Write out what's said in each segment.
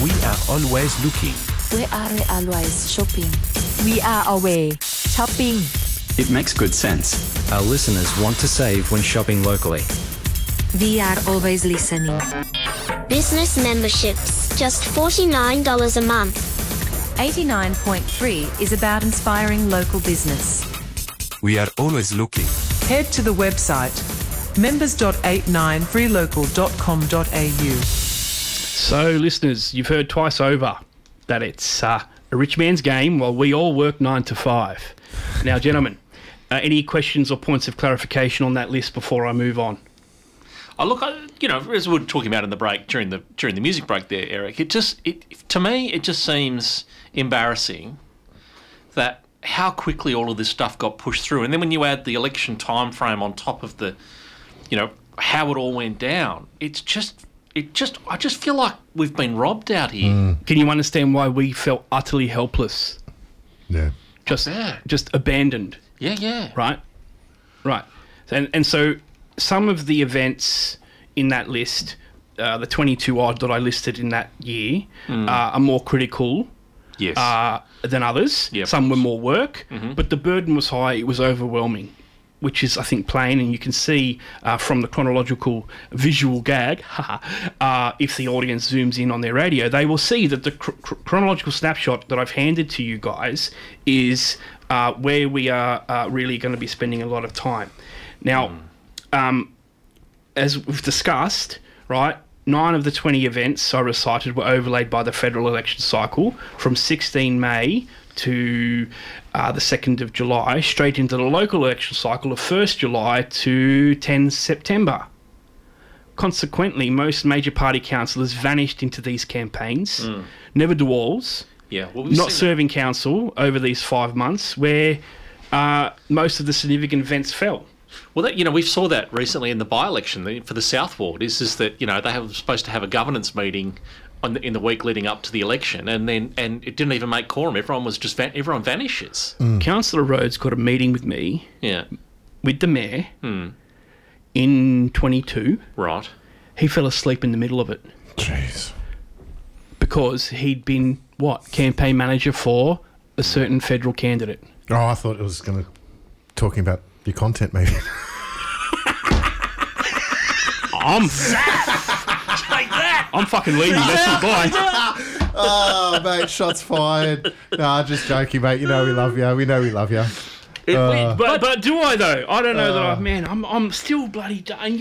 We are always looking. We are always shopping. We are away shopping. It makes good sense. Our listeners want to save when shopping locally. We are always listening. Business memberships, just $49 a month. 89.3 is about inspiring local business. We are always looking. Head to the website members.89freelocal.com.au. So, listeners, you've heard twice over that it's a rich man's game while we all work 9 to 5. Now, gentlemen, any questions or points of clarification on that list before I move on? Oh, look, as we were talking about in the break, during the music break there, Eric, to me, it just seems embarrassing that how quickly all of this stuff got pushed through. And then when you add the election time frame on top of the, how it all went down, I just feel like we've been robbed out here. Can you understand why we felt utterly helpless? Yeah. Just abandoned. Yeah. Right. And so some of the events in that list, the 22 odd that I listed in that year, are more critical than others. Yep. Some were more work, but the burden was high. It was overwhelming, which is, I think, plain. And you can see from the chronological visual gag, if the audience zooms in on their radio, they will see that the chronological snapshot that I've handed to you guys is where we are really going to be spending a lot of time. Now, as we've discussed, right, 9 of the 20 events I recited were overlaid by the federal election cycle from 16 May to the 2nd of July, straight into the local election cycle of 1st July to 10 September. Consequently, most major party councillors vanished into these campaigns, never to walls, not serving council over these 5 months, where most of the significant events fell. Well, we saw that recently in the by-election for the South Ward. Is that they were supposed to have a governance meeting in the week leading up to the election, and it didn't even make quorum. Everyone vanishes. Councillor Rhodes got a meeting with me, with the mayor, in 22. Right. He fell asleep in the middle of it. Jeez. Because he'd been campaign manager for a certain federal candidate. Oh, I thought it was talking about your content, maybe. I'm fucking leaving. That's not bye. Oh, mate, shots fired. Nah, just joking, mate. We love you. We know we love you. But do I though? I don't know that I'm still bloody done.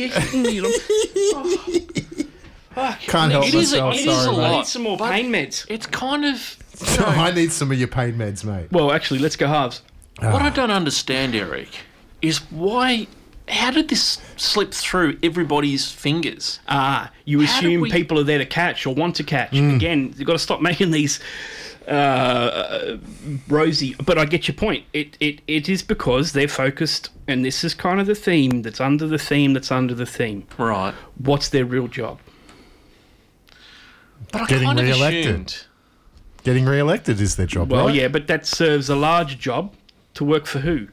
Can't help myself. It is a lot. I need some more pain meds. It's kind of. I need some of your pain meds, mate. Well, actually, let's go halves. What I don't understand, Eric, is how did this slip through everybody's fingers? You assume people are there to catch or want to catch. Again, you've got to stop making these rosy. But I get your point. It is because they're focused, and this is kind of the theme that's under the theme that's under the theme. Right. What's their real job? But I Getting kind of re-elected. assumed. Getting re-elected is their job, Well, right? yeah, but that serves a larger job to work for who?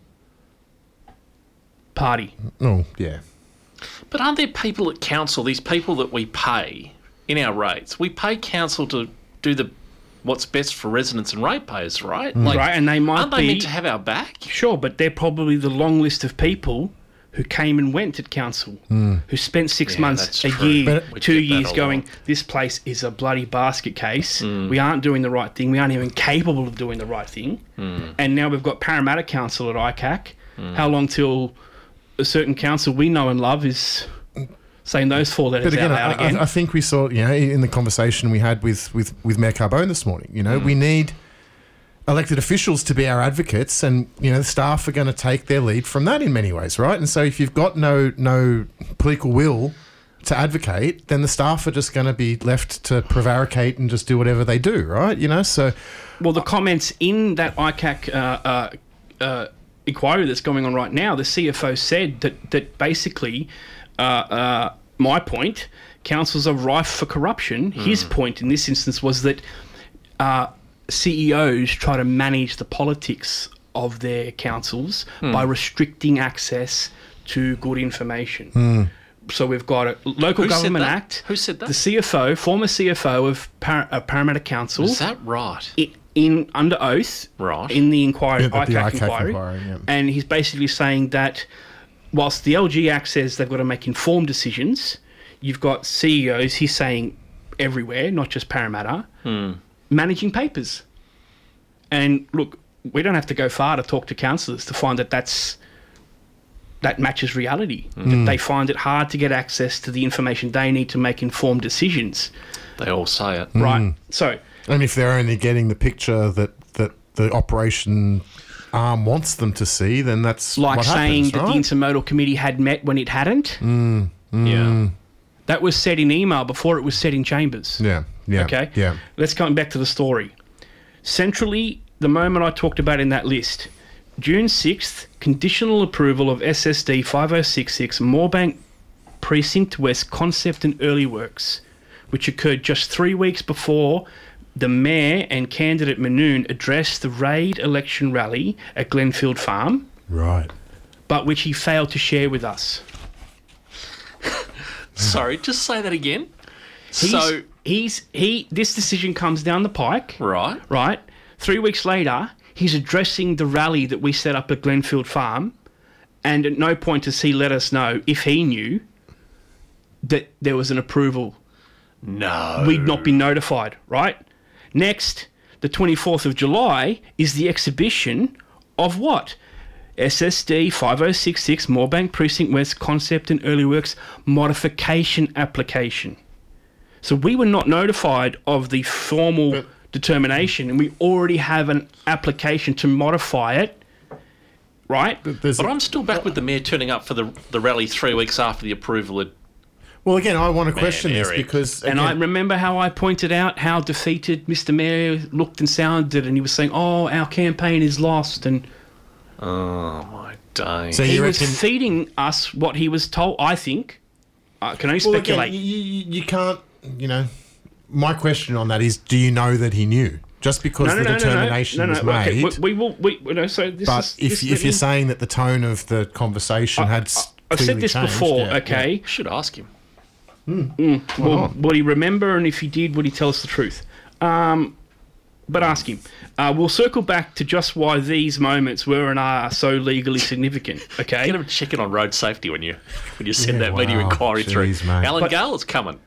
Party. Oh, yeah. But aren't there people at council, these people that we pay in our rates? We pay council to do what's best for residents and ratepayers, right? Right, and they might aren't they meant to have our back? Sure, but they're probably the long list of people who came and went at council, who spent 6 months, a year, 2 years going, this place is a bloody basket case. We aren't doing the right thing. We aren't even capable of doing the right thing. And now we've got Parramatta Council at ICAC. How long till a certain council we know and love is saying those 4 letters out loud again? I think we saw, in the conversation we had with Mayor Carbone this morning, we need elected officials to be our advocates, and the staff are going to take their lead from that in many ways, right? And so if you've got no political will to advocate, then the staff are just going to be left to prevaricate and just do whatever they do, right? So, well, the comments in that ICAC inquiry that's going on right now, the CFO said that basically, my point, councils are rife for corruption. His point in this instance was that CEOs try to manage the politics of their councils by restricting access to good information. So we've got a Local Who said Government that? Act. Who said that? The CFO, former CFO of Parramatta Council. Is that right? In under oath, Right. in the inquiry, Yeah, the ICAC ICAC inquiry, yeah. and he's basically saying that whilst the LG Act says they've got to make informed decisions, you've got CEOs, he's saying everywhere, not just Parramatta, managing papers. And look, we don't have to go far to talk to councillors to find that that matches reality. That they find it hard to get access to the information they need to make informed decisions. They all say it. Right. So, And if they're only getting the picture that the operation arm wants them to see, then that's like what saying happens, that right? the Intermodal Committee had met when it hadn't. Yeah. That was said in email before it was said in chambers. Yeah. Okay? Yeah. Let's come back to the story. Centrally, the moment I talked about in that list, June 6th, conditional approval of SSD 5066 Moorebank Precinct West concept and early works, which occurred just 3 weeks before the Mayor and candidate Manoon addressed the raid election rally at Glenfield Farm, Right. but which he failed to share with us. Sorry, just say that again. This decision comes down the pike. Right. Right. 3 weeks later, he's addressing the rally that we set up at Glenfield Farm, and at no point does he let us know if he knew that there was an approval. No. We'd not been notified, right? Next, the 24th of July is the exhibition of what? SSD 5066 Moorebank Precinct West Concept and Early Works Modification Application. So we were not notified of the formal determination, and we already have an application to modify it, right? But I'm still back with the Mayor turning up for the rally 3 weeks after the approval had... Well, again, I want to question this Eric. because... And I again, remember how I pointed out how defeated Mr. Mayor looked and sounded, and he was saying, "Oh, our campaign is lost," and Oh, my days. So he you was reckon... feeding us what he was told. I think. I can only Well, speculate. again, you can't, my question on that is, do you know that he knew? Just because the determination was made... Okay, we will. So this But is. if you're saying that the tone of the conversation had I've said clearly this changed, before, yeah, okay? I should ask him. Well, would he remember, and if he did, would he tell us the truth? But ask him. We'll circle back to just why these moments were and are so legally significant. Okay. Get him checking on road safety when you send Yeah, that media wow. inquiry Jeez, through. mate. Alan Gale is coming.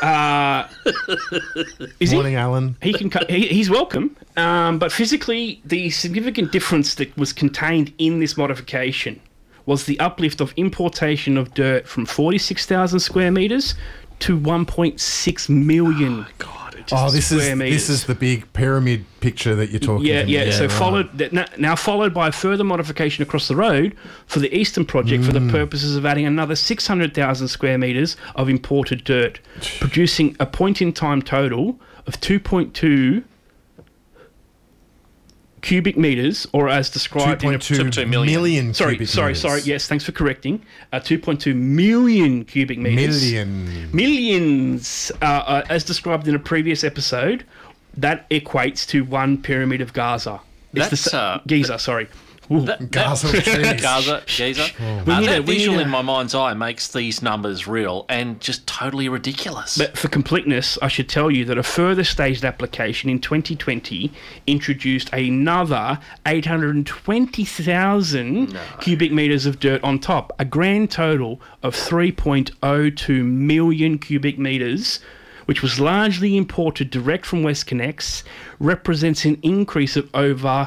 Is Morning, Alan. He can. He's welcome. But physically, the significant difference that was contained in this modification was the uplift of importation of dirt from 46,000 square metres to 1.6 million. God, it Oh, just... this is the big pyramid picture that you're talking about. Yeah. So right. now followed by a further modification across the road for the Eastern project for the purposes of adding another 600,000 square metres of imported dirt, producing a point-in-time total of 2.2 cubic metres, or as described in 2.2 million cubic metres. Sorry. Yes, thanks for correcting. 2.2 million cubic metres. Millions, as described in a previous episode. That equates to one pyramid of Gaza. Giza, sorry. Ooh. Gaza, jeez. Gaza, Giza. That visual in my mind's eye makes these numbers real and just totally ridiculous. But for completeness, I should tell you that a further staged application in 2020 introduced another 820,000 cubic metres of dirt on top, a grand total of 3.02 million cubic metres, which was largely imported direct from WestConnex, represents an increase of over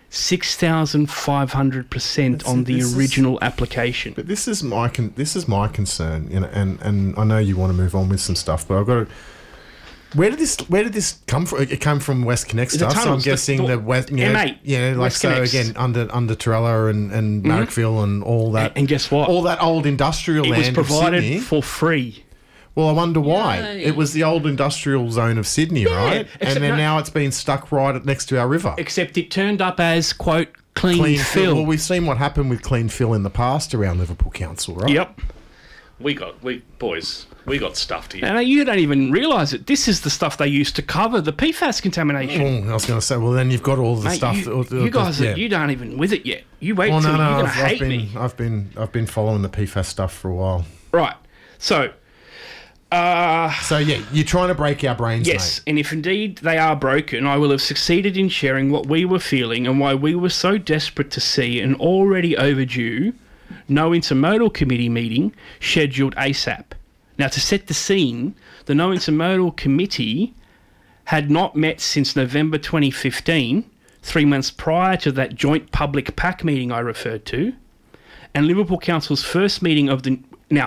6,500% on the original application. But this is my concern, and I know you want to move on with some stuff, but I've got to. Where did this come from? It came from WestConnex stuff, so I'm guessing the West, M8, like West so Connects. again under Torella and Marrickville and all that. And guess what? All that old industrial land. It was provided of Sydney. for free. Well, I wonder why. Yay. It was the old industrial zone of Sydney, right? except And then now it's been stuck right next to our river. Except it turned up as, quote, clean fill. Well, we've seen what happened with clean fill in the past around Liverpool Council, right? Yep. We got stuffed here. Now, you don't even realise it. This is the stuff they used to cover the PFAS contamination. I was going to say, well, then you've got all the Mate, stuff. you guys, you aren't even with it yet. You wait till you're going to hate me. I've been following the PFAS stuff for a while. Right. So, So yeah, you're trying to break our brains, yes, mate. and if indeed they are broken, I will have succeeded in sharing what we were feeling and why we were so desperate to see an already overdue No Intermodal Committee meeting scheduled ASAP. Now, to set the scene, the No Intermodal Committee had not met since November 2015, 3 months prior to that joint public PAC meeting I referred to, and Liverpool Council's first meeting of the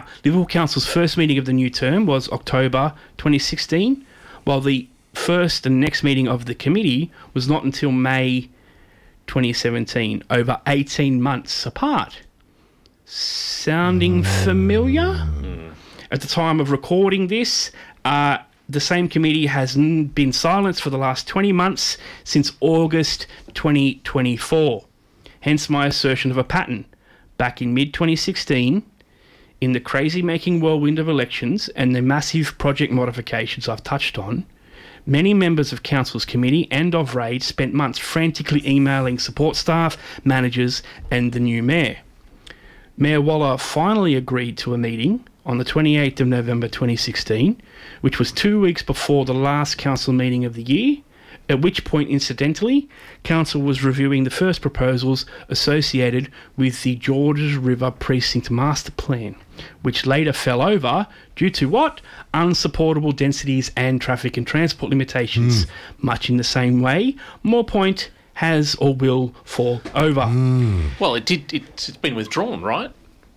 new term was October 2016, while the first and next meeting of the committee was not until May 2017, over 18 months apart. Sounding familiar? At the time of recording this, the same committee has been silenced for the last 20 months since August 2024. Hence my assertion of a pattern. Back in mid-2016, in the crazy-making whirlwind of elections and the massive project modifications I've touched on, many members of Council's committee and of RAID spent months frantically emailing support staff, managers and the new mayor. Mayor Waller finally agreed to a meeting on the 28th of November 2016, which was 2 weeks before the last council meeting of the year, at which point, incidentally, council was reviewing the first proposals associated with the Georges River Precinct Master Plan, which later fell over due to what? Unsupportable densities and traffic and transport limitations. Much in the same way, Moore Point has or will fall over. Well, it's been withdrawn, right?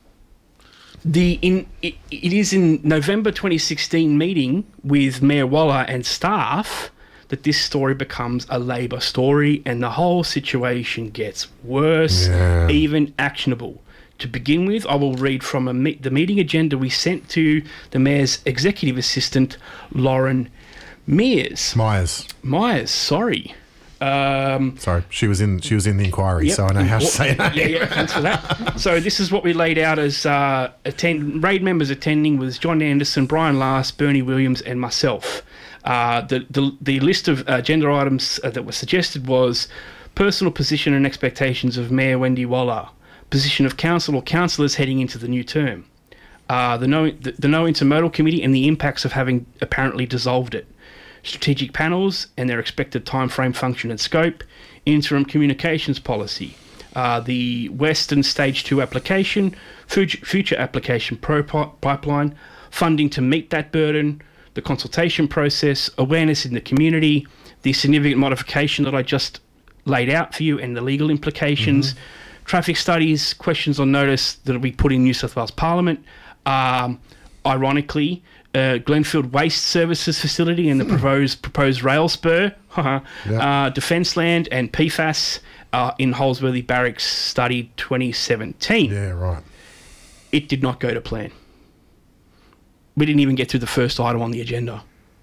It is in November 2016 meeting with Mayor Waller and staff that this story becomes a Labor story and the whole situation gets worse, even actionable. To begin with, I will read from the meeting agenda we sent to the Mayor's executive assistant, Lauren Myers, sorry. Sorry, she was in the inquiry, so I know how to say that. Yeah, thanks for that. So this is what we laid out as RAID members attending was John Anderson, Brian Last, Bernie Williams and myself. The list of agenda items that were suggested was personal position and expectations of Mayor Wendy Waller, position of council or councillors heading into the new term, the No Intermodal Committee and the impacts of having apparently dissolved it, strategic panels and their expected timeframe, function and scope, interim communications policy, the Western Stage 2 application, future application pipeline, funding to meet that burden, the consultation process, awareness in the community, the significant modification that I just laid out for you and the legal implications, traffic studies, questions on notice that will be put in New South Wales Parliament, ironically, Glenfield Waste Services Facility and the proposed rail spur, Defence Land and PFAS in Holsworthy Barracks Study 2017. Yeah, right. It did not go to plan. We didn't even get through the first item on the agenda.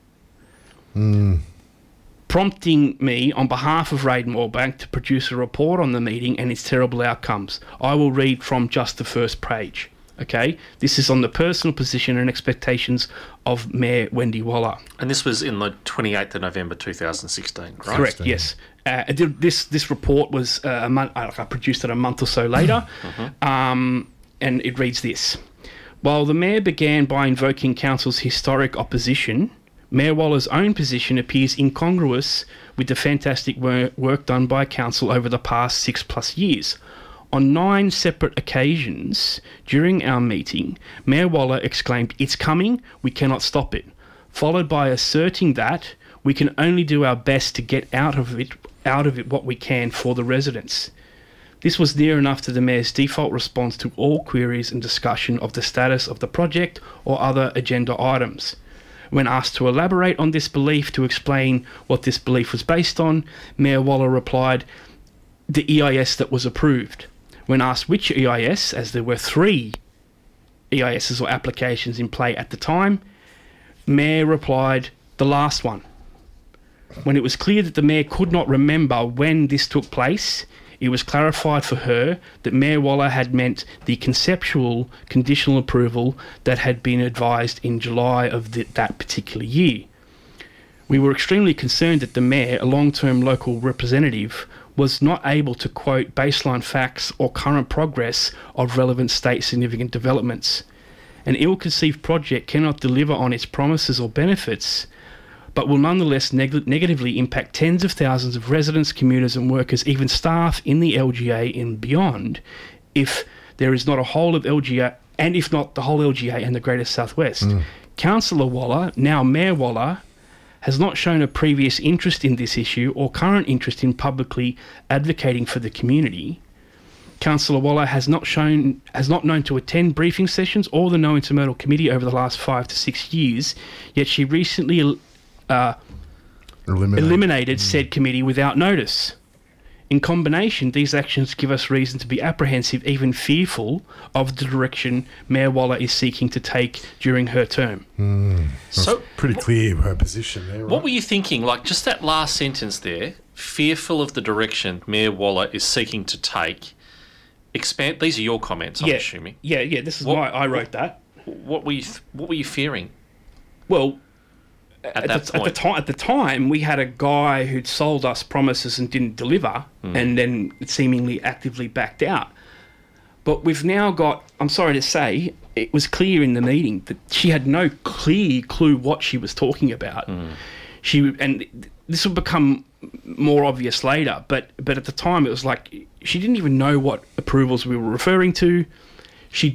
Prompting me on behalf of RAID Moorebank to produce a report on the meeting and its terrible outcomes. I will read from just the first page. Okay, this is on the personal position and expectations of Mayor Wendy Waller. And this was in the 28th of November 2016, right? Correct, yes. This report was I produced it a month or so later, and it reads this. While the Mayor began by invoking Council's historic opposition, Mayor Waller's own position appears incongruous with the fantastic work done by Council over the past 6+ years. On 9 separate occasions during our meeting, Mayor Waller exclaimed, "It's coming, we cannot stop it," followed by asserting that we can only do our best to get out of it what we can for the residents. This was near enough to the Mayor's default response to all queries and discussion of the status of the project or other agenda items. When asked to elaborate on this belief to explain what this belief was based on, Mayor Waller replied, "The EIS that was approved." When asked which EIS, as there were 3 EISs or applications in play at the time, Mayor replied, "The last one." When it was clear that the Mayor could not remember when this took place, it was clarified for her that Mayor Waller had meant the conceptual conditional approval that had been advised in July of that particular year. We were extremely concerned that the Mayor, a long-term local representative, was not able to quote baseline facts or current progress of relevant state significant developments. An ill-conceived project cannot deliver on its promises or benefits, but will nonetheless negatively impact tens of thousands of residents, commuters and workers, even staff in the LGA and beyond, if there is not a whole of LGA, and if not the whole LGA and the Greater Southwest. Councillor Waller, now Mayor Waller, has not shown a previous interest in this issue or current interest in publicly advocating for the community. Councillor Waller has not known to attend briefing sessions or the No Intermodal Committee over the last 5 to 6 years, yet she recently eliminated said committee without notice. In combination, these actions give us reason to be apprehensive, even fearful, of the direction Mayor Waller is seeking to take during her term. So pretty clear her position there, right? What were you thinking? Like, just that last sentence there, fearful of the direction Mayor Waller is seeking to take. Expand. These are your comments, I'm assuming. Yeah. This is why I wrote that. What were you fearing? Well, at the time, we had a guy who'd sold us promises and didn't deliver, and then seemingly actively backed out. But we've now got, I'm sorry to say, it was clear in the meeting that she had no clear clue what she was talking about. And this will become more obvious later, but at the time it was like she didn't even know what approvals we were referring to. She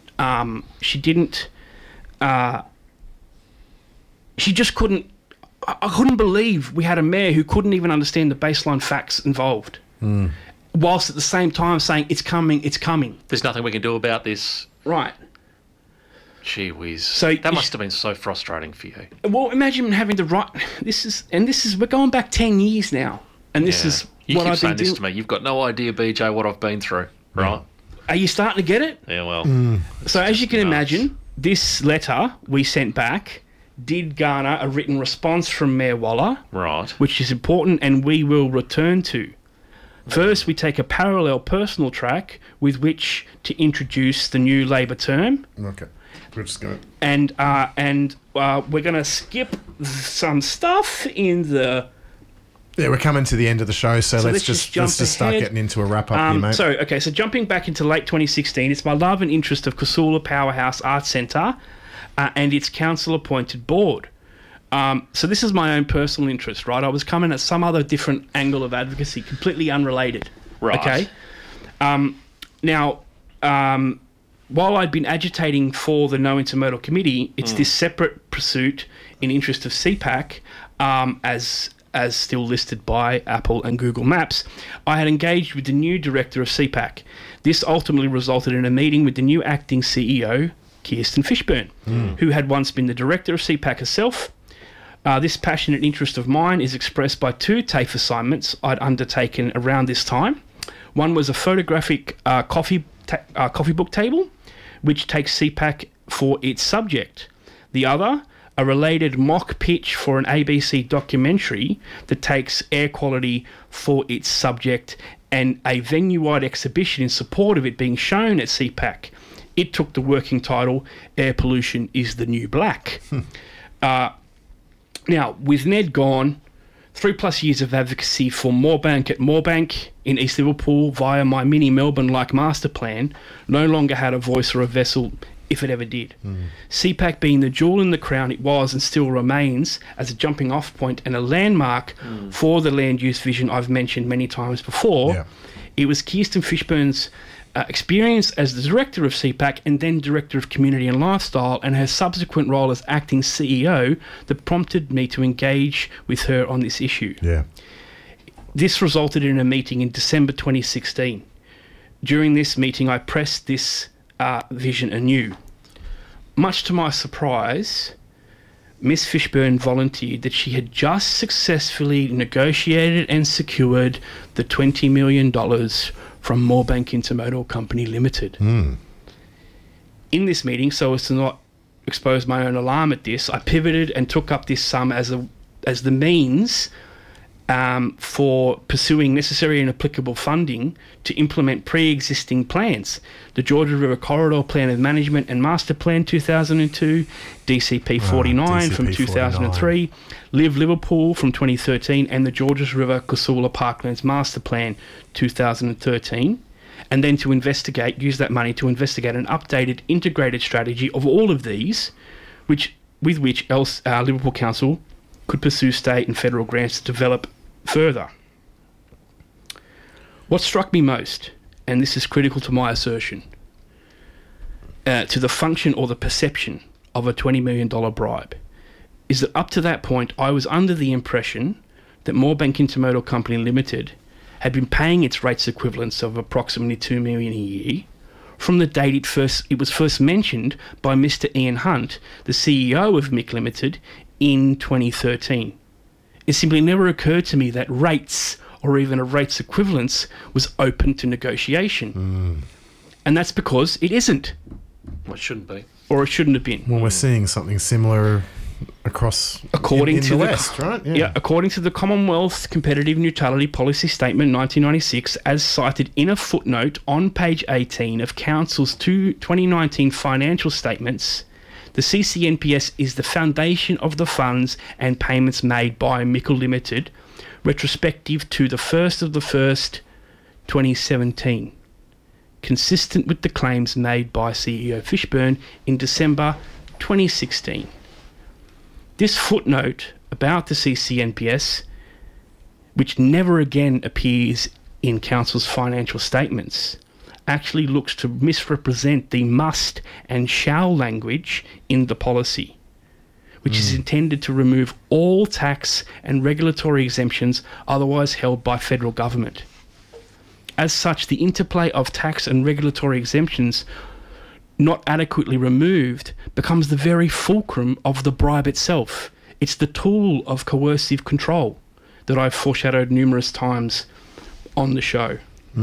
just couldn't. I couldn't believe we had a mayor who couldn't even understand the baseline facts involved, whilst at the same time saying it's coming. There's nothing we can do about this. Right. Gee whiz. So that must have been so frustrating for you. Well, imagine having to write. We're going back 10 years now, and this is you what keep I've saying been this doing. to me. You've got no idea, BJ, what I've been through, right? Are you starting to get it? Yeah, well. So as you can imagine, this letter we sent back did garner a written response from Mayor Waller, right, which is important and we will return to. First, we take a parallel personal track with which to introduce the new Labor term. Okay. We're just going to... And we're going to skip some stuff in the... Yeah, we're coming to the end of the show, so let's just start ahead. getting into a wrap-up here, mate. So jumping back into late 2016, it's my love and interest of Casula Powerhouse Arts Centre and its council-appointed board. So this is my own personal interest, right? I was coming at some other different angle of advocacy, completely unrelated. Right. Okay? Now, while I'd been agitating for the No Intermodal Committee, it's this separate pursuit in interest of CPAC, as still listed by Apple and Google Maps. I had engaged with the new director of CPAC. This ultimately resulted in a meeting with the new acting CEO, Kirsten Fishburn, who had once been the director of CPAC herself. This passionate interest of mine is expressed by two TAFE assignments I'd undertaken around this time. One was a photographic coffee book table, which takes CPAC for its subject. The other, a related mock pitch for an ABC documentary that takes air quality for its subject, and a venue-wide exhibition in support of it being shown at CPAC. It took the working title, Air Pollution is the New Black. Now, with Ned gone, 3+ years of advocacy for Moorebank at Moorebank in East Liverpool via my mini Melbourne-like master plan no longer had a voice or a vessel, if it ever did. CPAC being the jewel in the crown it was and still remains as a jumping off point and a landmark for the land use vision I've mentioned many times before. It was Kirsten Fishburn's experience as the director of CPAC and then director of community and lifestyle, and her subsequent role as acting CEO, that prompted me to engage with her on this issue. This resulted in a meeting in December 2016. During this meeting, I pressed this vision anew. Much to my surprise, Miss Fishburn volunteered that she had just successfully negotiated and secured the $20 million from Moorebank Intermodal Company Limited. In this meeting, so as to not expose my own alarm at this, I pivoted and took up this sum as the means for pursuing necessary and applicable funding to implement pre-existing plans. The Georgia River Corridor Plan of Management and Master Plan 2002, DCP 49 from 2003, Live Liverpool from 2013, and the Georges River Casula Parklands Master Plan 2013. and then to use that money to investigate an updated, integrated strategy of all of these, with which else Liverpool Council could pursue state and federal grants to develop further. What struck me most, and this is critical to my assertion, to the function or the perception of a $20 million bribe, is that up to that point I was under the impression that Moorebank Intermodal Company Limited had been paying its rates equivalents of approximately $2 million a year from the date it was first mentioned by Mr. Ian Hunt, the CEO of MIC Limited, in 2013. It simply never occurred to me that rates, or even a rates equivalence, was open to negotiation. And that's because it isn't. Well, it shouldn't be. Or it shouldn't have been. Well, we're seeing something similar across in the West, right? Yeah, according to the Commonwealth Competitive Neutrality Policy Statement 1996, as cited in a footnote on page 18 of Council's 2019 financial statements, the CCNPS is the foundation of the funds and payments made by Mickle Limited, retrospective to the 1st of the 1st, 2017, consistent with the claims made by CEO Fishburn in December 2016. This footnote about the CCNPS, which never again appears in Council's financial statements, actually looks to misrepresent the must and shall language in the policy, which is intended to remove all tax and regulatory exemptions otherwise held by federal government. As such, the interplay of tax and regulatory exemptions not adequately removed becomes the very fulcrum of the bribe itself. It's the tool of coercive control that I've foreshadowed numerous times on the show.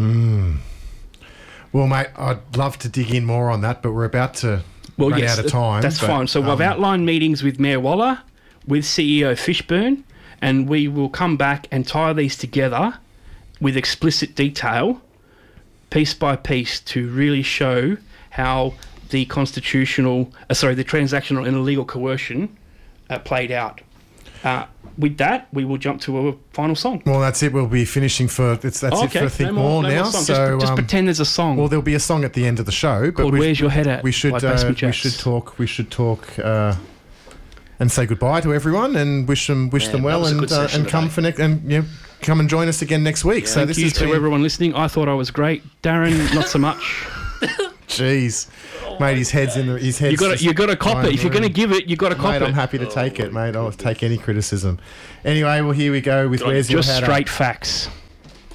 Well, mate, I'd love to dig in more on that, but we're about to run out of time. That's fine. So I've outlined meetings with Mayor Waller, with CEO Fishburn, and we will come back and tie these together with explicit detail, piece by piece, to really show how the transactional and illegal coercion played out. With that, we will jump to a final song. Well, that's it. We'll be finishing for it for Think More now. So just pretend there's a song. Well, there'll be a song at the end of the show. But called "Where's Your Head At?" We should talk and say goodbye to everyone and wish them well and come for come and join us again next week. So thank you to everyone listening. I thought I was great. Darren, not so much. Jeez. Mate, his head's in his head. You got to cop it. If you're going to give it, you got to cop it. I'm happy to take it, mate. I'll take any criticism. Anyway, well, here we go with Where's Your Head At? Just straight facts.